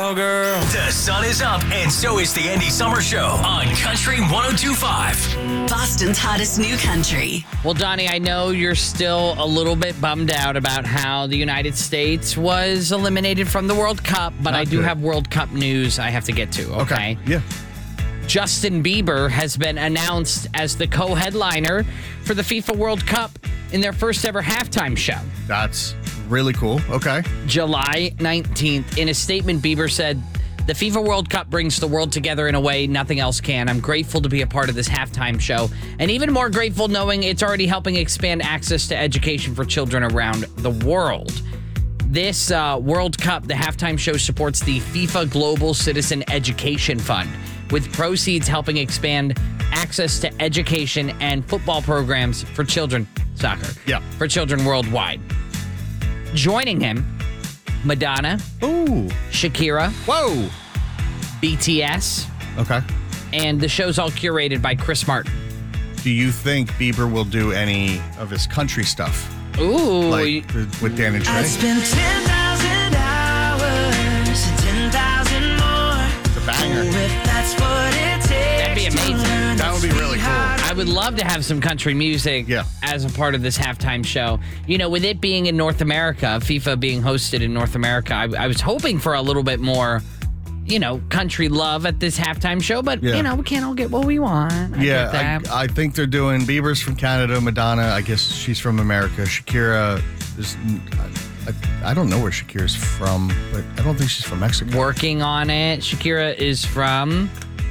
go, girl. The sun is up, and so is the Andy Summer Show on Country 102.5. Boston's hottest new country. Well, Donnie, I know you're still a little bit bummed out about how the United States was eliminated from the World Cup, but I do have World Cup news I have to get to, okay? Yeah. Justin Bieber has been announced as the co-headliner for the FIFA World Cup in their first ever halftime show. That's really cool. Okay. July 19th. In a statement, Bieber said, "The FIFA World Cup brings the world together in a way nothing else can. I'm grateful to be a part of this halftime show, and even more grateful knowing it's already helping expand access to education for children around the world." This World Cup, the halftime show supports the FIFA Global Citizen Education Fund, with proceeds helping expand access to education and football programs for children, for children worldwide. Joining him, Madonna, Shakira, BTS, and the show's all curated by Chris Martin. Do you think Bieber will do any of his country stuff? Ooh. Like with Dan and Trey? I spent 10,000 hours, 10,000 more. It's a banger. If that's what it takes. That'd be amazing. That would be really cool. I would love to have some country music as a part of this halftime show. You know, with it being in North America, FIFA being hosted in North America, I was hoping for a little bit more, country love at this halftime show, but, we can't all get what we want. I think they're doing Bieber's from Canada, Madonna, I guess she's from America. Shakira is, I don't know where Shakira's from, but I don't think she's from Mexico. Working on it. Shakira is from,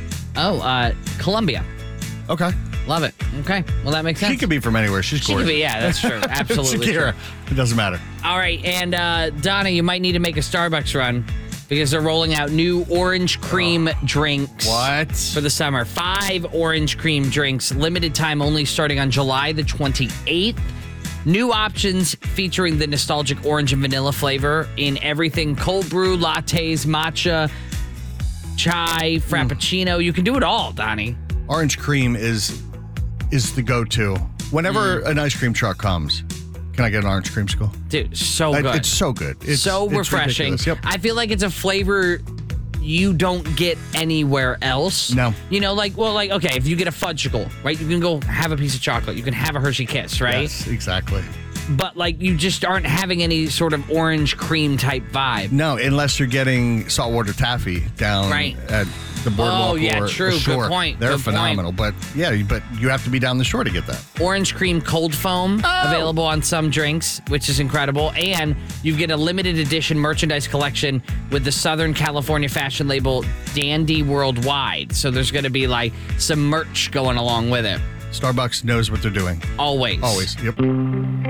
Colombia. Okay. Love it. Okay. Well, that makes sense. She could be from anywhere. She's gorgeous. She could be, that's true. Absolutely Shakira. true. It doesn't matter. All right, and Donna, you might need to make a Starbucks run because they're rolling out new orange cream drinks. What? For the summer. 5 orange cream drinks, limited time only, starting on July the 28th. New options featuring the nostalgic orange and vanilla flavor in everything: cold brew, lattes, matcha, chai, frappuccino. You can do it all, Donnie. Orange cream is the go-to. Whenever an ice cream truck comes, can I get an orange creamsicle? Dude, so good. It's so good. It's so refreshing. Yep. I feel like it's a flavor you don't get anywhere else. No. Okay, if you get a fudgicle, right? You can go have a piece of chocolate. You can have a Hershey Kiss, right? Yes, exactly. But, you just aren't having any sort of orange cream type vibe. No, unless you're getting saltwater taffy down at the boardwalk or true. the shore. Good point. They're Good phenomenal. point. But you have to be down the shore to get that. Orange cream cold foam available on some drinks, which is incredible. And you get a limited edition merchandise collection with the Southern California fashion label Dandy Worldwide. So there's going to be some merch going along with it. Starbucks knows what they're doing. Always. Yep.